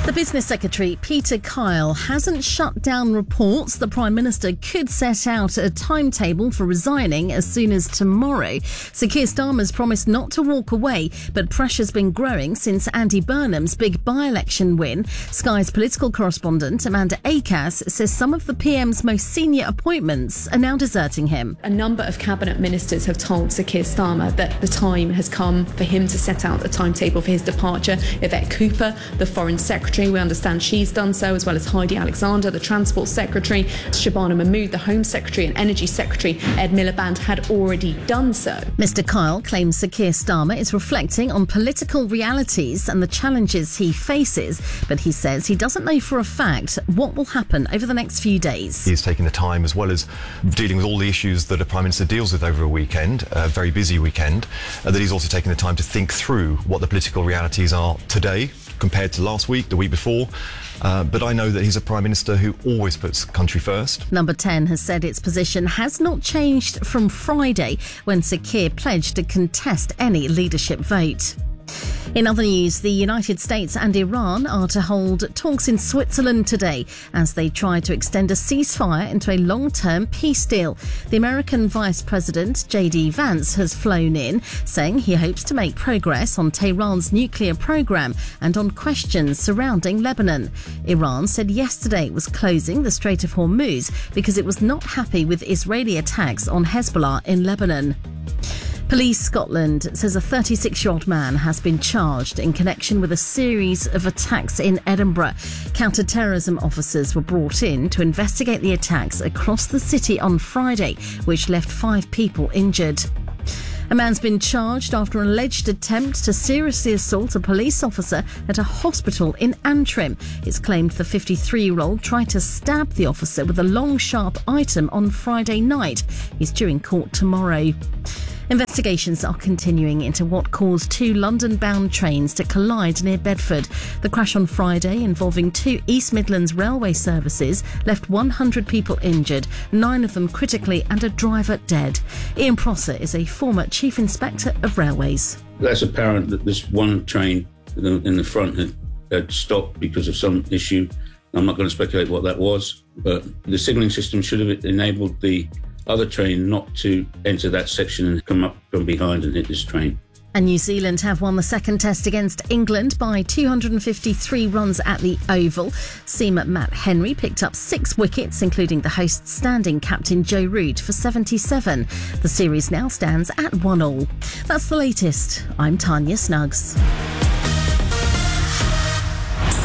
The Business Secretary, Peter Kyle, hasn't shut down reports the Prime Minister could set out a timetable for resigning as soon as tomorrow. Sir Keir Starmer's promised not to walk away, but pressure's been growing since Andy Burnham's big by-election win. Sky's political correspondent, Amanda Akas, says some of the PM's most senior appointments are now deserting him. A number of cabinet ministers have told Sir Keir Starmer that the time has come for him to set out a timetable for his departure. Yvette Cooper, the Foreign Secretary, we understand she's done so, as well as Heidi Alexander, the Transport Secretary, Shabana Mahmood, the Home Secretary, and Energy Secretary Ed Miliband had already done so. Mr Kyle claims Sir Keir Starmer is reflecting on political realities and the challenges he faces, but he says he doesn't know for a fact what will happen over the next few days. He's taking the time, as well as dealing with all the issues that a Prime Minister deals with over a weekend, a very busy weekend, that he's also taking the time to think through what the political realities are today compared to last week, the week before. But I know that he's a Prime Minister who always puts country first. Number 10 has said its position has not changed from Friday, when Sir Keir pledged to contest any leadership vote. In other news, the United States and Iran are to hold talks in Switzerland today as they try to extend a ceasefire into a long-term peace deal. The American Vice President, J.D. Vance, has flown in, saying he hopes to make progress on Tehran's nuclear program and on questions surrounding Lebanon. Iran said yesterday it was closing the Strait of Hormuz because it was not happy with Israeli attacks on Hezbollah in Lebanon. Police Scotland says a 36-year-old man has been charged in connection with a series of attacks in Edinburgh. Counter-terrorism officers were brought in to investigate the attacks across the city on Friday, which left 5 people injured. A man's been charged after an alleged attempt to seriously assault a police officer at a hospital in Antrim. It's claimed the 53-year-old tried to stab the officer with a long, sharp item on Friday night. He's due in court tomorrow. Investigations are continuing into what caused 2 London-bound trains to collide near Bedford. The crash on Friday, involving 2 East Midlands railway services, left 100 people injured, 9 of them critically, and a driver dead. Ian Prosser is a former Chief Inspector of Railways. That's apparent that this one train in the front had stopped because of some issue. I'm not going to speculate what that was, but the signalling system should have enabled the other train not to enter that section and come up from behind and hit this train. And New Zealand have won the second test against England by 253 runs at the Oval. Seamer Matt Henry picked up 6 wickets, including the host's standing captain Joe Root for 77. The series now stands at 1-1. That's the latest. I'm Tanya Snuggs.